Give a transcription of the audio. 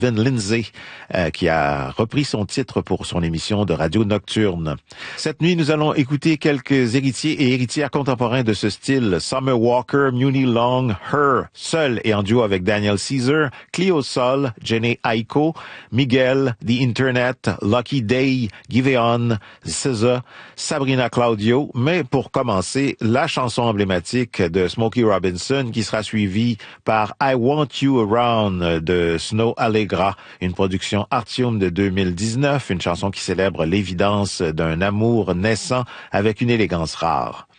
Vin Lindsay, qui a repris son titre pour son émission de radio nocturne. Cette nuit, nous allons écouter quelques héritiers et héritières contemporains de ce style. Summer Walker, Muni Long, Her, seul et en duo avec Daniel Caesar, Cleo Sol, Jenny Aiko, Miguel, The Internet, Lucky Day, Giveon, SZA, Sabrina Claudio. Mais pour commencer, la chanson emblématique de Smokey Robinson qui sera suivie par I Want You Around de Snow Allegra, une production Artium de 2019, une chanson qui célèbre l'évidence d'un amour naissant avec une élégance rare.